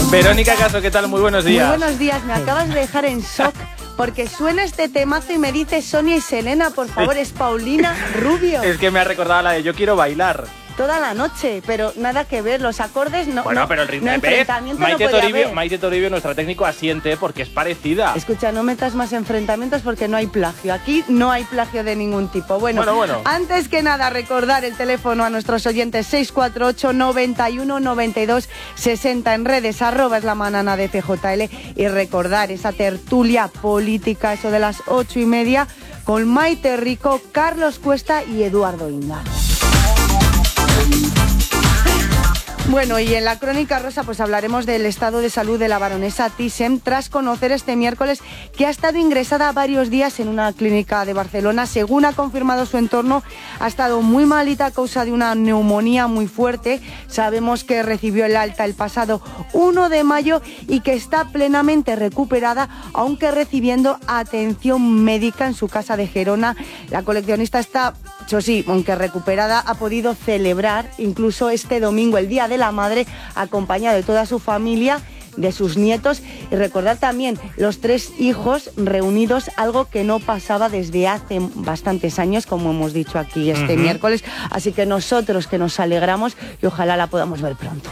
Verónica Caso, ¿qué tal? Muy buenos días. Muy buenos días, me acabas de dejar en shock porque suena este temazo y me dice Sonia y Selena, por favor, es Paulina Rubio. Es que me ha recordado la de Yo quiero bailar. Toda la noche, pero nada que ver, los acordes no. Bueno, pero el ritmo no, enfrentamiento Maite Toribio, nuestro técnico, asiente porque es parecida. Escucha, no metas más enfrentamientos porque no hay plagio. Aquí no hay plagio de ningún tipo. Bueno. Antes que nada, recordar el teléfono a nuestros oyentes 648 91 92 60 en redes, @ es la manana de CJL, y recordar esa tertulia política, eso de las 8:30, con Maite Rico, Carlos Cuesta y Eduardo Inda. Bueno, y en la Crónica Rosa pues hablaremos del estado de salud de la baronesa Thyssen tras conocer este miércoles que ha estado ingresada varios días en una clínica de Barcelona. Según ha confirmado su entorno, ha estado muy malita a causa de una neumonía muy fuerte. Sabemos que recibió el alta el pasado 1 de mayo y que está plenamente recuperada, aunque recibiendo atención médica en su casa de Gerona. La coleccionista está, eso sí, aunque recuperada, ha podido celebrar incluso este domingo, el Día de la Madre, acompañada de toda su familia, de sus nietos, y recordar también los 3 hijos reunidos, algo que no pasaba desde hace bastantes años, como hemos dicho aquí este miércoles, así que nosotros que nos alegramos y ojalá la podamos ver pronto.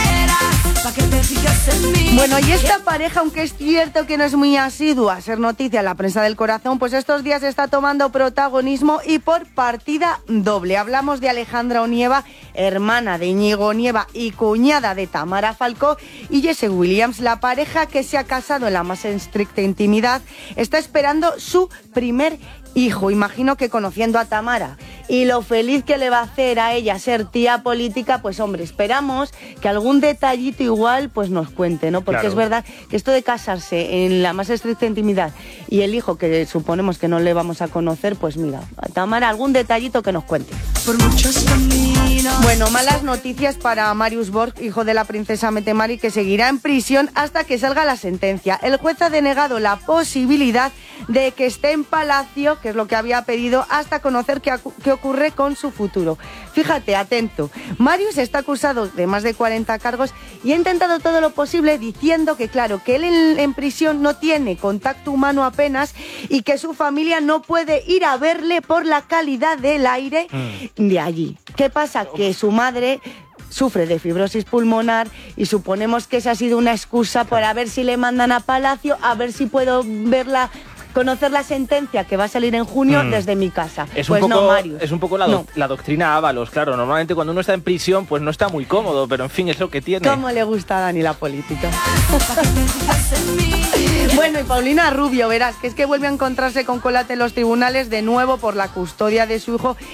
Bueno, y esta pareja, aunque es cierto que no es muy asidua a ser noticia en la prensa del corazón, pues estos días está tomando protagonismo y por partida doble. Hablamos de Alejandra Onieva, hermana de Íñigo Onieva y cuñada de Tamara Falcó, y Jesse Williams, la pareja que se ha casado en la más estricta intimidad, está esperando su primer hijo. Imagino que conociendo a Tamara y lo feliz que le va a hacer a ella ser tía política, pues hombre, esperamos que algún detallito igual pues nos cuente, ¿no? Porque claro, es verdad que esto de casarse en la más estricta intimidad y el hijo que suponemos que no le vamos a conocer, pues mira, a Tamara algún detallito que nos cuente. Por muchos caminos. Bueno, malas noticias para Marius Borg, hijo de la princesa Mette-Marit, que seguirá en prisión hasta que salga la sentencia. El juez ha denegado la posibilidad de que esté en Palacio, que es lo que había pedido, hasta conocer qué ocurre con su futuro. Fíjate, atento. Marius está acusado de más de 40 cargos y ha intentado todo lo posible diciendo que, claro, que él en prisión no tiene contacto humano apenas y que su familia no puede ir a verle por la calidad del aire de allí. ¿Qué pasa? Que su madre sufre de fibrosis pulmonar y suponemos que esa ha sido una excusa para ver si le mandan a Palacio, a ver si puedo verla, conocer la sentencia que va a salir en junio desde mi casa. Es un poco la doctrina Ábalos, claro. Normalmente cuando uno está en prisión pues no está muy cómodo, pero en fin, es lo que tiene. ¿Cómo le gusta a Dani la política? Bueno, y Paulina Rubio, verás, que es que vuelve a encontrarse con colate en los tribunales de nuevo por la custodia de su hijo